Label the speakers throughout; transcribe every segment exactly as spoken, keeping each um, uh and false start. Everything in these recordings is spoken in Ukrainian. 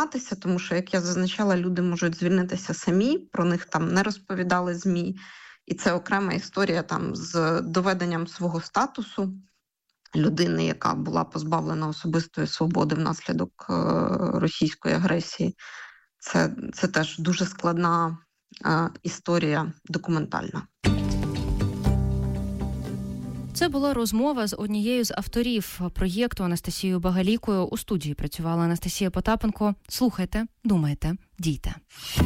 Speaker 1: займатися, тому що, як я зазначала, люди можуть звільнитися самі, про них там не розповідали ЗМІ. І це окрема історія там з доведенням свого статусу людини, яка була позбавлена особистої свободи внаслідок е, російської агресії. Це, це теж дуже складна е, історія документальна.
Speaker 2: Це була розмова з однією з авторів проєкту Анастасією Багалікою. У студії працювала Анастасія Потапенко. Слухайте, думайте, дійте.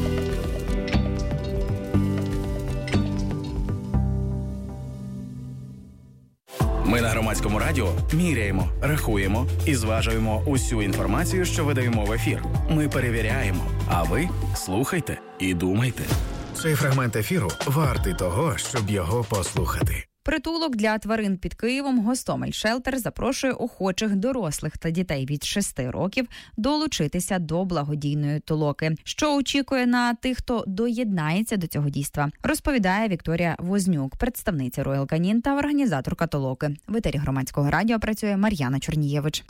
Speaker 3: Ми на Громадському радіо міряємо, рахуємо і зважуємо усю інформацію, що видаємо в ефір. Ми перевіряємо, а ви слухайте і думайте.
Speaker 4: Цей фрагмент ефіру вартий того, щоб його послухати.
Speaker 5: Притулок для тварин під Києвом «Гостомель Шелтер» запрошує охочих дорослих та дітей від шести років долучитися до благодійної толоки. Що очікує на тих, хто доєднається до цього дійства, розповідає Вікторія Вознюк, представниця Royal Canin та організаторка толоки. В етері Громадського радіо працює Мар'яна Чорнієвич.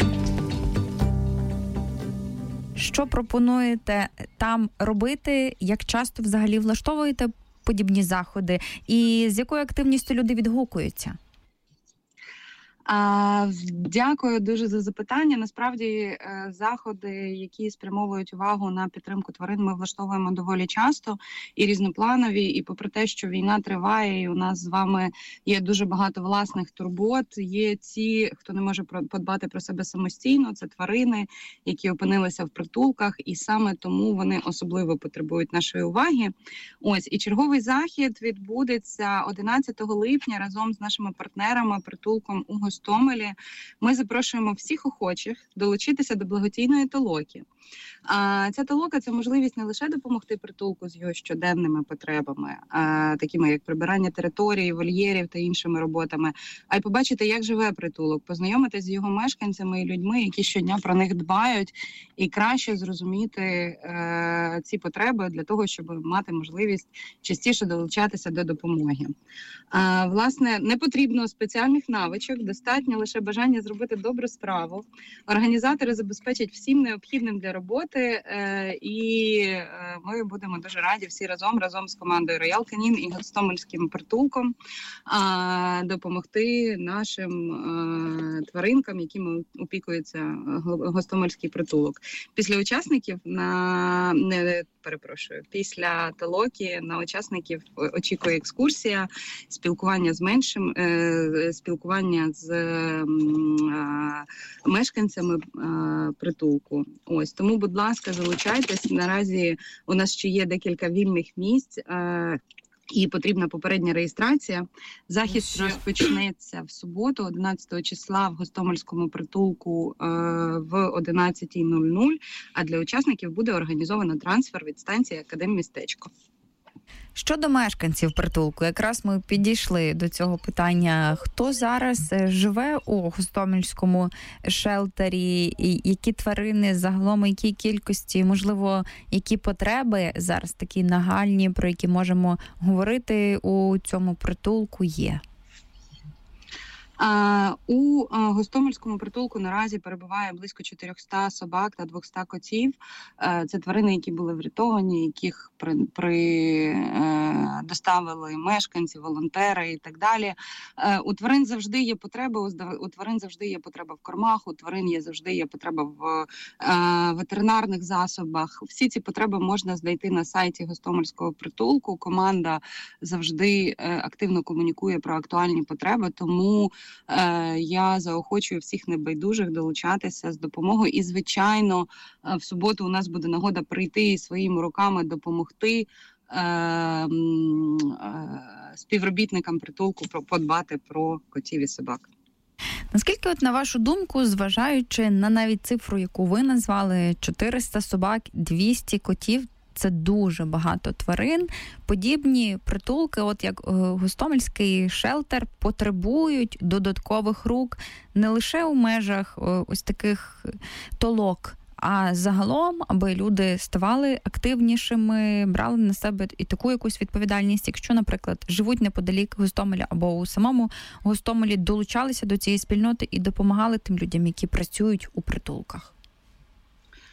Speaker 5: Що пропонуєте там робити? Як часто взагалі влаштовуєте подібні заходи? І з якою активністю люди відгукуються?
Speaker 6: А, дякую дуже за запитання. Насправді, заходи, які спрямовують увагу на підтримку тварин, ми влаштовуємо доволі часто і різнопланові. І попри те, що війна триває, і у нас з вами є дуже багато власних турбот, є ті, хто не може подбати про себе самостійно, це тварини, які опинилися в притулках, і саме тому вони особливо потребують нашої уваги. Ось, і черговий захід відбудеться одинадцятого липня разом з нашими партнерами притулком у Гостомелі. Ми запрошуємо всіх охочих долучитися до благодійної толоки. А ця толока – це можливість не лише допомогти притулку з його щоденними потребами, а, такими як прибирання території, вольєрів та іншими роботами, а й побачити, як живе притулок, познайомитися з його мешканцями і людьми, які щодня про них дбають, і краще зрозуміти е, ці потреби для того, щоб мати можливість частіше долучатися до допомоги. А, власне, не потрібно спеціальних навичок, достатньо лише бажання зробити добру справу. Організатори забезпечать всім необхідним для роботи, е, і е, ми будемо дуже раді всі разом, разом з командою Royal Canin і Гостомельським притулком е, допомогти нашим е, тваринкам, якими опікується Гостомельський притулок. Після учасників на не перепрошую, після толоки на учасників очікує екскурсія, спілкування з меншим, е, спілкування з е, мешканцями е, притулку. Ось, тому, будь ласка, залучайтесь. Наразі у нас ще є декілька вільних місць. Е, І потрібна попередня реєстрація. Захід розпочнеться в суботу, одинадцятого числа, в Гостомельському притулку е, в одинадцята нуль нуль, а для учасників буде організовано трансфер від станції Академмістечко.
Speaker 5: Щодо мешканців притулку, якраз ми підійшли до цього питання. Хто зараз живе у Гостомельському шелтері, і які тварини загалом, якій кількості, можливо, які потреби зараз такі нагальні, про які можемо говорити у цьому притулку є?
Speaker 6: А, у а, Гостомельському притулку наразі перебуває близько чотириста собак та двісті котів. А, це тварини, які були врятовані, яких при, при е, доставили мешканці, волонтери і так далі. Е, у тварин завжди є потреба, у тварин завжди є потреба в кормах, у тварин є завжди є потреба в е, ветеринарних засобах. Всі ці потреби можна знайти на сайті Гостомельського притулку. Команда завжди е, активно комунікує про актуальні потреби, тому я заохочую всіх небайдужих долучатися з допомогою. І, звичайно, в суботу у нас буде нагода прийти і своїми руками допомогти е- е- співробітникам притулку подбати про котів і собак.
Speaker 5: Наскільки, от, на вашу думку, зважаючи на навіть цифру, яку ви назвали, чотириста собак, двісті котів, це дуже багато тварин. Подібні притулки, от як Гостомельський шелтер, потребують додаткових рук не лише у межах ось таких толок, а загалом, аби люди ставали активнішими, брали на себе і таку якусь відповідальність, якщо, наприклад, живуть неподалік Гостомеля або у самому Гостомелі, долучалися до цієї спільноти і допомагали тим людям, які працюють у притулках.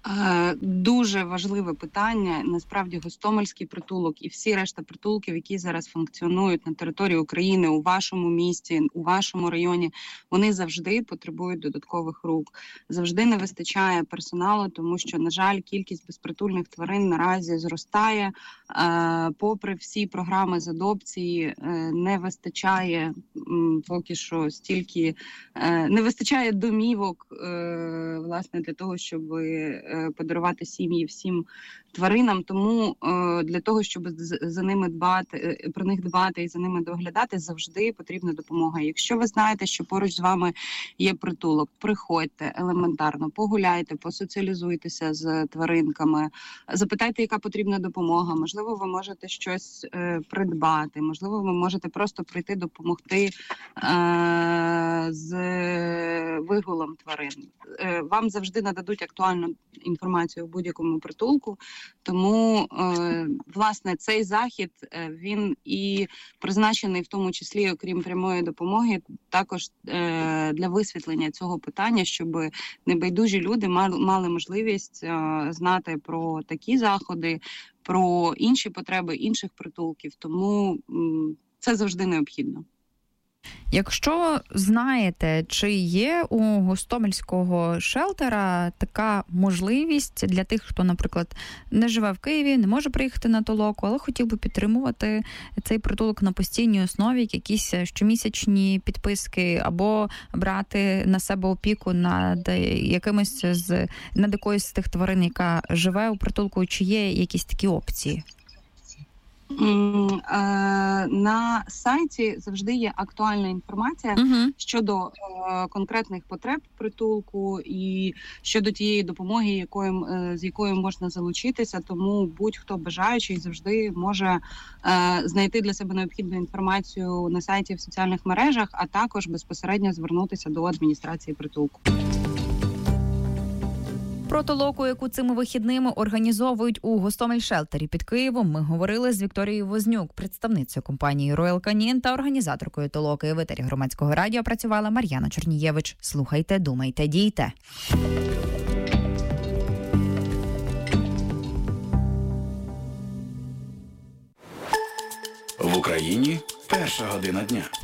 Speaker 6: Дуже важливе питання. Насправді Гостомельський притулок і всі решта притулків, які зараз функціонують на території України, у вашому місті, у вашому районі, вони завжди потребують додаткових рук. Завжди не вистачає персоналу, тому що, на жаль, кількість безпритульних тварин наразі зростає. Попри всі програми з адопції, не вистачає поки що стільки, не вистачає домівок, власне, для того, щоб подарувати сім'ї всім тваринам. Тому для того, щоб за ними дбати, про них дбати і за ними доглядати, завжди потрібна допомога. Якщо ви знаєте, що поруч з вами є притулок, приходьте елементарно, погуляйте, посоціалізуйтеся з тваринками, запитайте, яка потрібна допомога. Можливо, ви можете щось е, придбати, можливо, ви можете просто прийти допомогти е, з вигулом тварин. Е, вам завжди нададуть актуальну інформацію в будь-якому притулку, тому, е, власне, цей захід, е, він і призначений в тому числі, окрім прямої допомоги, також е, для висвітлення цього питання, щоб небайдужі люди мали, мали можливість е, знати про такі заходи, про інші потреби інших притулків, тому м, це завжди необхідно.
Speaker 5: Якщо знаєте, чи є у Гостомельського шелтера така можливість для тих, хто, наприклад, не живе в Києві, не може приїхати на толоку, але хотів би підтримувати цей притулок на постійній основі, якісь щомісячні підписки, або брати на себе опіку над якимось з над якоюсь з тих тварин, яка живе у притулку, чи є якісь такі опції?
Speaker 6: На сайті завжди є актуальна інформація uh-huh. щодо е, конкретних потреб притулку і щодо тієї допомоги, якою, е, з якою можна залучитися, тому будь-хто бажаючий завжди може е, знайти для себе необхідну інформацію на сайті, в соціальних мережах, а також безпосередньо звернутися до адміністрації притулку.
Speaker 5: Про толоку, яку цими вихідними організовують у Гостомель-шелтері під Києвом, ми говорили з Вікторією Вознюк, представницею компанії Royal Canin та організаторкою толоки. В етері Громадського радіо працювала Мар'яна Чернієвич. Слухайте, думайте, дійте.
Speaker 3: В Україні перша година дня.